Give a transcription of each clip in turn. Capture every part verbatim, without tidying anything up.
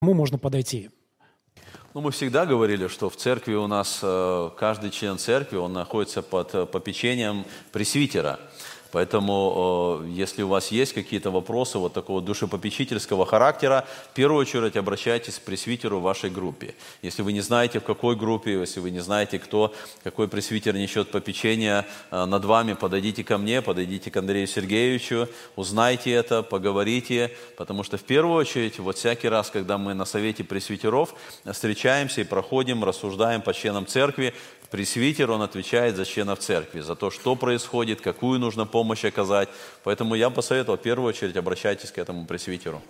Кому можно подойти? Ну, мы всегда говорили, что в церкви у нас э, каждый член церкви, он находится под э, попечением пресвитера. Поэтому, э, если у вас есть какие-то вопросы вот такого душепопечительского характера, в первую очередь обращайтесь к пресвитеру в вашей группе. Если вы не знаете, в какой группе, если вы не знаете, кто, какой пресвитер несет попечение э, над вами, подойдите ко мне, подойдите к Андрею Сергеевичу, узнайте это, поговорите, потому что в первую очередь, вот всякий раз, когда мы на совете пресвитеров встречаемся и проходим, рассуждаем по членам церкви, пресвитер, он отвечает за членов церкви, за то, что происходит, какую нужно помощь оказать. Поэтому я посоветовал, в первую очередь, обращайтесь к этому пресвитеру.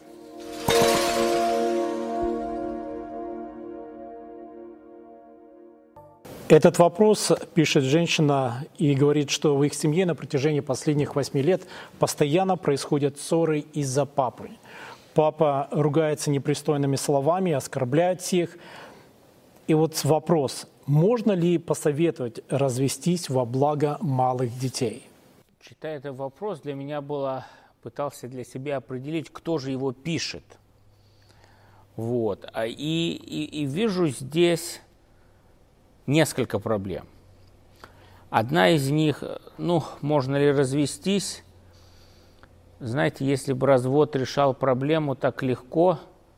Этот вопрос пишет женщина и говорит, что в их семье на протяжении последних восьми лет постоянно происходят ссоры из-за папы. Папа ругается непристойными словами, оскорбляет всех. И вот вопрос, можно ли посоветовать развестись во благо малых детей? Читая этот вопрос, для меня было, пытался для себя определить, кто же его пишет. Вот. И, и, и вижу здесь несколько проблем. Одна из них, ну, можно ли развестись? Знаете, если бы развод решал проблему так легко,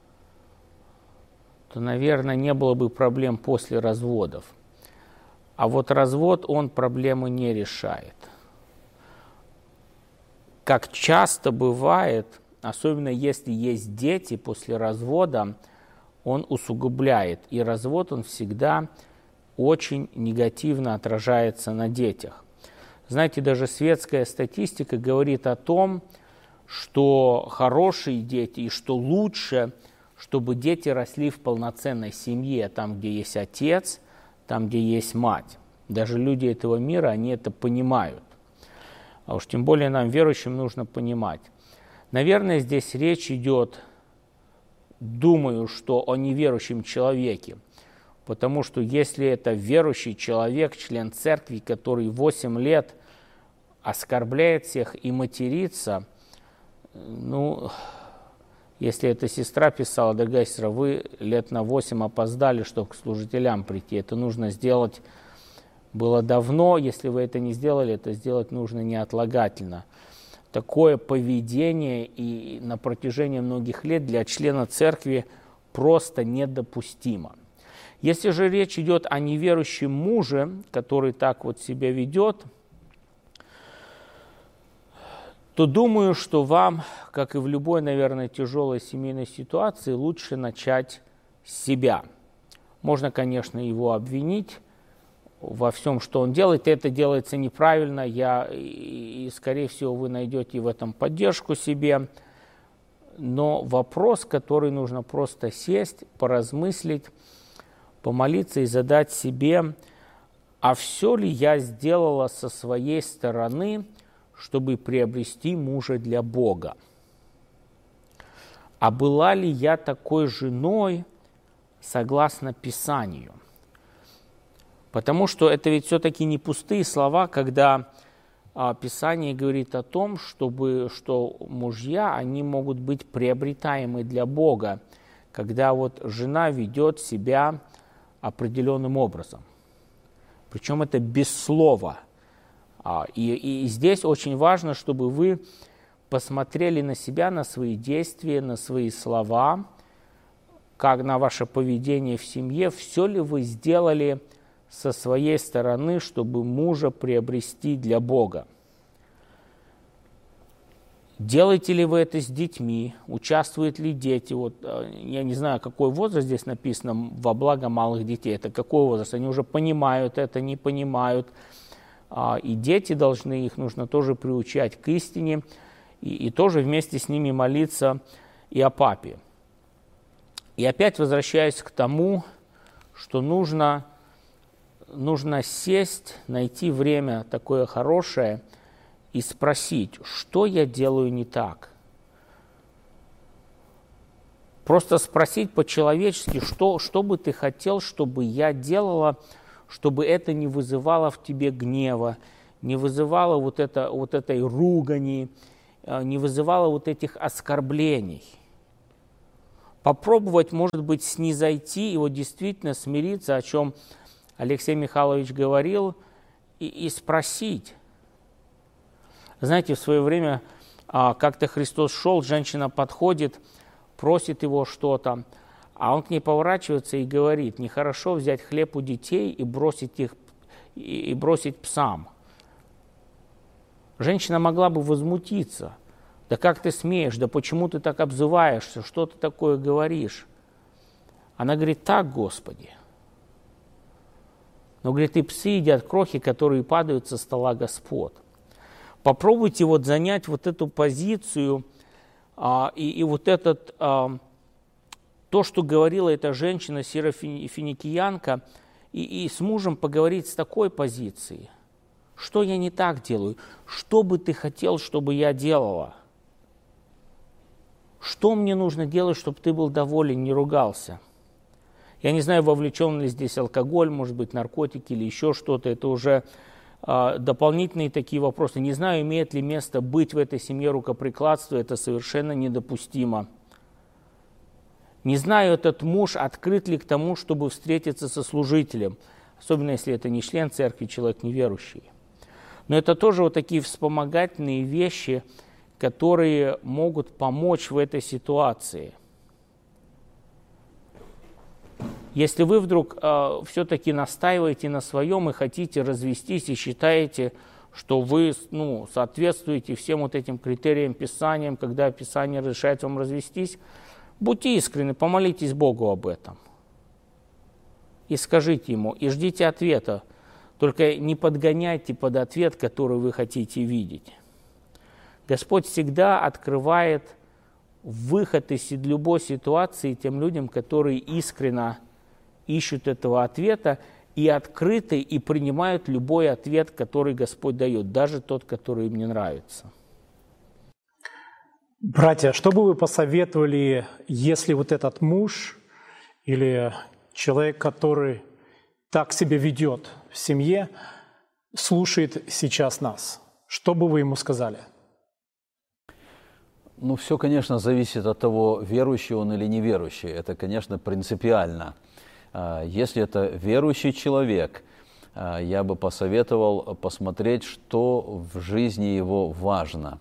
то, наверное, не было бы проблем после разводов. А вот развод, он проблему не решает. Как часто бывает, особенно если есть дети, после развода он усугубляет. И развод, он всегда очень негативно отражается на детях. Знаете, даже светская статистика говорит о том, что хорошие дети и что лучше, чтобы дети росли в полноценной семье, там, где есть отец, там, где есть мать. Даже люди этого мира, они это понимают. А уж тем более нам, верующим, нужно понимать. Наверное, здесь речь идет, думаю, что о неверующем человеке. Потому что если это верующий человек, член церкви, который восемь лет оскорбляет всех и матерится, ну... Если эта сестра писала, дорогая сестра, вы лет на восемь опоздали, чтобы к служителям прийти. Это нужно сделать было давно. Если вы это не сделали, это сделать нужно неотлагательно. Такое поведение и на протяжении многих лет для члена церкви просто недопустимо. Если же речь идет о неверующем муже, который так вот себя ведет, то думаю, что вам, как и в любой, наверное, тяжелой семейной ситуации, лучше начать с себя. Можно, конечно, его обвинить во всем, что он делает. Это делается неправильно, я, и, скорее всего, вы найдете в этом поддержку себе. Но вопрос, который нужно просто сесть, поразмыслить, помолиться и задать себе, а все ли я сделала со своей стороны, чтобы приобрести мужа для Бога? А была ли я такой женой, согласно Писанию? Потому что это ведь все-таки не пустые слова, когда а, Писание говорит о том, чтобы, что мужья, они могут быть приобретаемы для Бога, когда вот жена ведет себя определенным образом. Причем это без слова. И, и здесь очень важно, чтобы вы посмотрели на себя, на свои действия, на свои слова, как на ваше поведение в семье, все ли вы сделали со своей стороны, чтобы мужа приобрести для Бога. Делаете ли вы это с детьми, участвуют ли дети, вот, я не знаю, какой возраст здесь написано, во благо малых детей, это какой возраст, они уже понимают это, не понимают. И дети должны, их нужно тоже приучать к истине, и, и тоже вместе с ними молиться и о папе. И опять возвращаясь к тому, что нужно, нужно сесть, найти время такое хорошее и спросить, что я делаю не так. Просто спросить по-человечески, что, что бы ты хотел, чтобы я делала, чтобы это не вызывало в тебе гнева, не вызывало вот, это, вот этой ругани, не вызывало вот этих оскорблений. попробовать, может быть, снизойти и вот действительно смириться, о чем Алексей Михайлович говорил, и, и спросить. Знаете, в свое время а, как-то Христос шел, женщина подходит, просит его что-то, а он к ней поворачивается и говорит: нехорошо взять хлеб у детей и бросить их, и, и бросить псам. Женщина могла бы возмутиться. Да как ты смеешь, да почему ты так обзываешься, что ты такое говоришь? Она говорит: так, Господи. Но, говорит, и псы едят крохи, которые падают со стола Господ. Попробуйте вот занять вот эту позицию а, и, и вот этот, а, то, что говорила эта женщина, сирофиникиянка, и, и с мужем поговорить с такой позиции. Что я не так делаю? Что бы ты хотел, чтобы я делала? Что мне нужно делать, чтобы ты был доволен, не ругался? Я не знаю, вовлечен ли здесь алкоголь, может быть, наркотики или еще что-то. Это уже э, дополнительные такие вопросы. Не знаю, имеет ли место быть в этой семье рукоприкладство. Это совершенно недопустимо. Не знаю, этот муж открыт ли к тому, чтобы встретиться со служителем. Особенно, если это не член церкви, человек неверующий. Но это тоже вот такие вспомогательные вещи, которые могут помочь в этой ситуации. Если вы вдруг э, все-таки настаиваете на своем и хотите развестись, и считаете, что вы ну, соответствуете всем вот этим критериям Писания, когда Писание разрешает вам развестись, будьте искренны, помолитесь Богу об этом. И скажите Ему, и ждите ответа. Только не подгоняйте под ответ, который вы хотите видеть. Господь всегда открывает выход из любой ситуации тем людям, которые искренне ищут этого ответа и открыты, и принимают любой ответ, который Господь дает, даже тот, который им не нравится. Братья, что бы вы посоветовали, если вот этот муж или человек, который так себя ведет в семье, слушает сейчас нас? Что бы вы ему сказали? Ну, все, конечно, зависит от того, верующий он или неверующий. Это, конечно, принципиально. Если это верующий человек, я бы посоветовал посмотреть, что в жизни его важно.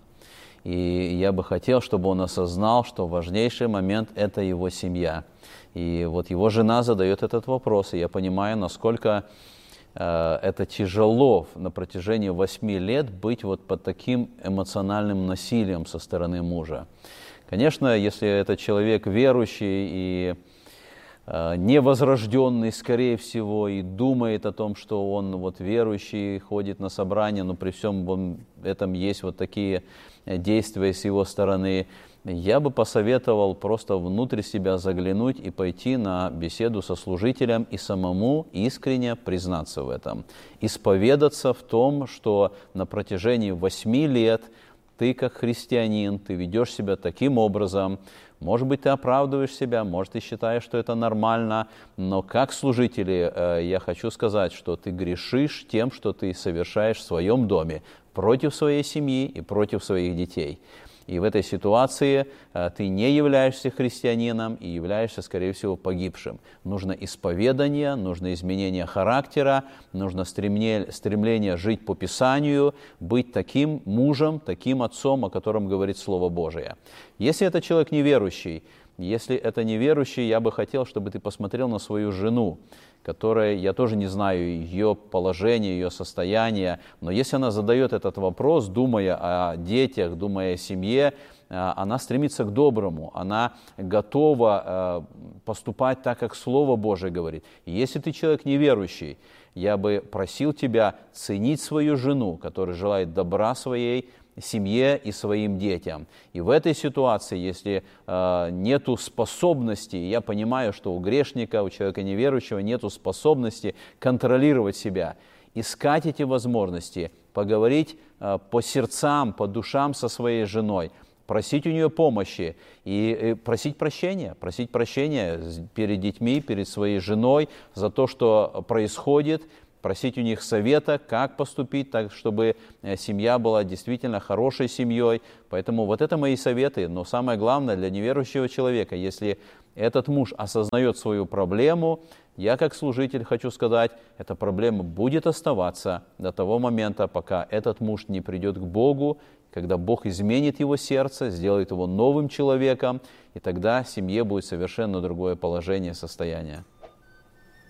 И я бы хотел, чтобы он осознал, что важнейший момент – это его семья. И вот его жена задает этот вопрос, и я понимаю, насколько э, это тяжело на протяжении восьми лет быть вот под таким эмоциональным насилием со стороны мужа. Конечно, если это человек верующий и э, невозрожденный, скорее всего, и думает о том, что он вот верующий, ходит на собрания, но при всем этом есть вот такие действия с его стороны, я бы посоветовал просто внутрь себя заглянуть и пойти на беседу со служителем и самому искренне признаться в этом. Исповедаться в том, что на протяжении восьми лет ты как христианин, ты ведешь себя таким образом. Может быть, ты оправдываешь себя, может, ты считаешь, что это нормально, но как служители э, я хочу сказать, что ты грешишь тем, что ты совершаешь в своем доме против своей семьи и против своих детей. И в этой ситуации э, ты не являешься христианином и являешься, скорее всего, погибшим. Нужно исповедание, нужно изменение характера, нужно стремление, стремление жить по Писанию, быть таким мужем, таким отцом, о котором говорит Слово Божие. Если это человек неверующий, если это неверующий, я бы хотел, чтобы ты посмотрел на свою жену, которая, я тоже не знаю ее положение, ее состояние, но если она задает этот вопрос, думая о детях, думая о семье, она стремится к доброму, она готова поступать так, как Слово Божие говорит. И если ты человек неверующий, я бы просил тебя ценить свою жену, которая желает добра своей семье и своим детям. И в этой ситуации, если э, нету способности, я понимаю, что у грешника, у человека неверующего нету способности контролировать себя, искать эти возможности, поговорить э, по сердцам, по душам со своей женой, просить у нее помощи и, и просить прощения, просить прощения перед детьми, перед своей женой за то, что происходит, просить у них совета, как поступить, так, чтобы семья была действительно хорошей семьей. Поэтому вот это мои советы. Но самое главное для неверующего человека, если этот муж осознает свою проблему, я как служитель хочу сказать, эта проблема будет оставаться до того момента, пока этот муж не придет к Богу, когда Бог изменит его сердце, сделает его новым человеком, и тогда в семье будет совершенно другое положение, состояние.